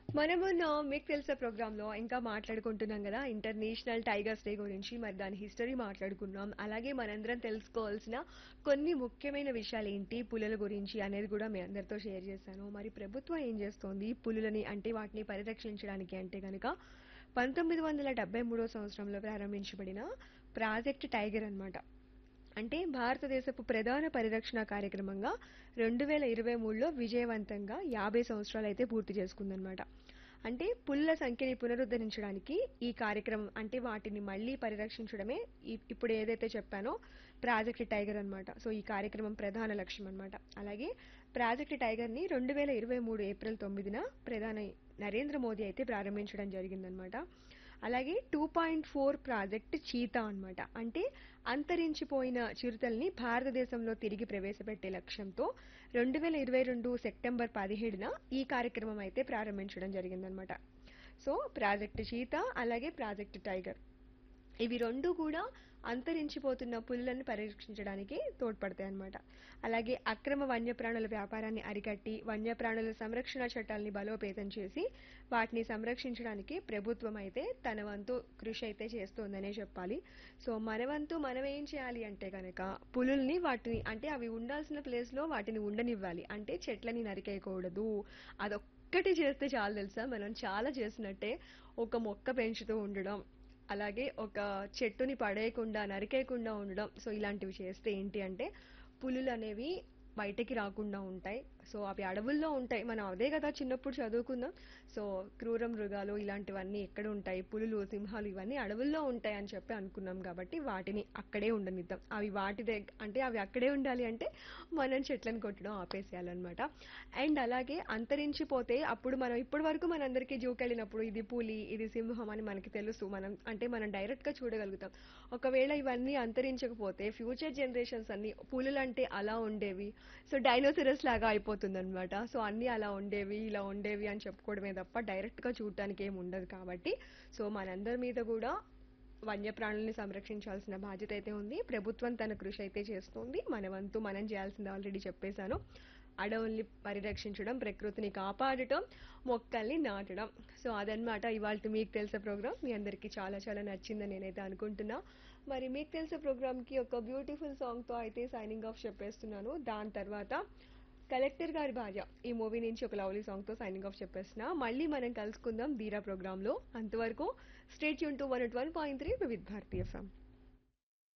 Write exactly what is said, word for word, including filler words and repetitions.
మనమున్న మీకు తెలుసా ప్రోగ్రాంలో ఇంకా మాట్లాడుకుంటున్నాం కదా ఇంటర్నేషనల్ టైగర్స్ డే గురించి. మరి దాని హిస్టరీ మాట్లాడుకున్నాం. అలాగే మనందరం తెలుసుకోవాల్సిన కొన్ని ముఖ్యమైన విషయాలు ఏంటి పులుల గురించి అనేది కూడా మీ అందరితో షేర్ చేశాను. మరి ప్రభుత్వం ఏం చేస్తోంది పులులని అంటే వాటిని పరిరక్షించడానికి అంటే గనక పంతొమ్మిది వందల డెబ్బై మూడో సంవత్సరంలో ప్రారంభించబడిన ప్రాజెక్ట్ టైగర్ అన్నమాట. అంటే భారతదేశపు ప్రధాన పరిరక్షణ కార్యక్రమంగా రెండు వేల ఇరవై మూడులో విజయవంతంగా యాభై సంవత్సరాలు అయితే పూర్తి చేసుకుందనమాట. అంటే పుల్ల సంఖ్యని పునరుద్ధరించడానికి ఈ కార్యక్రమం అంటే వాటిని మళ్ళీ పరిరక్షించడమే ఈ- ఇప్పుడు ఏదైతే చెప్పానో ప్రాజెక్ట్ టైగర్ అన్నమాట. సో ఈ కార్యక్రమం ప్రధాన లక్ష్యం అన్నమాట. అలాగే ప్రాజెక్ట్ టైగర్ ని రెండు వేల ఇరవై మూడు ఏప్రిల్ తొమ్మిదిన ప్రధాని నరేంద్ర మోదీ అయితే ప్రారంభించడం జరిగిందనమాట. అలాగే two point four project cheetah అన్నమాట. అంటే అంతరించిపోయిన చిరుతల్ని భారతదేశంలో తిరిగి ప్రవేశపెట్టే లక్ష్యంతో రెండు వేల ఇరవై రెండు సెప్టెంబర్ పదిహేడున ఈ కార్యక్రమం అయితే ప్రారంభించడం జరిగిందనమాట. సో ప్రాజెక్ట్ చీతా అలాగే ప్రాజెక్ట్ టైగర్ ఇవి రెండు కూడా అంతరించిపోతున్న పులులను పరిరక్షించడానికి తోడ్పడతాయి అన్నమాట. అలాగే అక్రమ వన్యప్రాణుల వ్యాపారాన్ని అరికట్టి వన్యప్రాణుల సంరక్షణ చట్టాలని బలోపేతం చేసి వాటిని సంరక్షించడానికి ప్రభుత్వం అయితే తన వంతు కృషి అయితే చేస్తోందనే చెప్పాలి. సో మన వంతు మనం ఏం చేయాలి అంటే కనుక పులుల్ని వాటిని అంటే అవి ఉండాల్సిన ప్లేస్ లో వాటిని ఉండనివ్వాలి. అంటే చెట్లని నరికేయకూడదు. అదొక్కటి చేస్తే చాలు తెలుసా మనం చాలా చేసినట్టే. ఒక మొక్క పెంచుతూ ఉండడం అలాగే ఒక చెట్టుని పడేయకుండా నరికేయకుండా ఉండడం. సో ఇలాంటివి చేస్తే ఏంటి అంటే పులులు అనేవి బయటకి రాకుండా ఉంటాయి. సో అవి అడవుల్లో ఉంటాయి. మనం అదే కదా చిన్నప్పుడు చదువుకుందాం. సో క్రూర మృగాలు ఇలాంటివన్నీ ఎక్కడ ఉంటాయి పులులు సింహాలు ఇవన్నీ అడవుల్లో ఉంటాయి అని చెప్పి అనుకున్నాం కాబట్టి వాటిని అక్కడే ఉండనిద్దాం. అవి వాటి దగ్గర అంటే అవి అక్కడే ఉండాలి అంటే మనం చెట్లను కొట్టడం ఆపేసేయాలన్నమాట. అండ్ అలాగే అంతరించిపోతే అప్పుడు మనం ఇప్పటి వరకు మనందరికీ జూకి వెళ్ళినప్పుడు ఇది పులి ఇది సింహం అని మనకి తెలుసు. మనం అంటే మనం డైరెక్ట్ గా చూడగలుగుతాం. ఒకవేళ ఇవన్నీ అంతరించకపోతే ఫ్యూచర్ జనరేషన్స్ అన్ని పులులు అంటే అలా ఉండేవి. సో డైనోసరస్ లాగా అయిపోతుందన్నమాట. సో అన్ని అలా ఉండేవి ఇలా ఉండేవి అని చెప్పుకోవడమే తప్ప డైరెక్ట్ గా చూడటానికి ఏమి ఉండదు కాబట్టి సో మనందరి మీద కూడా వన్యప్రాణుల్ని సంరక్షించాల్సిన బాధ్యత అయితే ఉంది. ప్రభుత్వం తన కృషి అయితే చేస్తుంది. మన వంతు మనం చేయాల్సింది ఆల్రెడీ చెప్పేశాను. అడవుల్ని పరిరక్షించడం ప్రకృతిని కాపాడటం మొక్కల్ని నాటడం. సో అదనమాట ఇవాళ మీకు తెలిసే ప్రోగ్రామ్. మీ అందరికీ చాలా చాలా నచ్చిందని నేనైతే అనుకుంటున్నా. మరి మీకు తెలిసే ప్రోగ్రామ్ కి ఒక బ్యూటిఫుల్ సాంగ్ తో అయితే సైనింగ్ ఆఫ్ చెప్పేస్తున్నాను. దాని తర్వాత కలెక్టర్ గారి భార్య ఈ మూవీ నుంచి ఒక లవ్లీ సాంగ్ తో సైనింగ్ ఆఫ్ చెప్పేస్తున్నా. మళ్ళీ మనం కలుసుకుందాం ధీరా ప్రోగ్రామ్ లో. అంతవరకు state Yoon to one one point three with Bharatiya FM.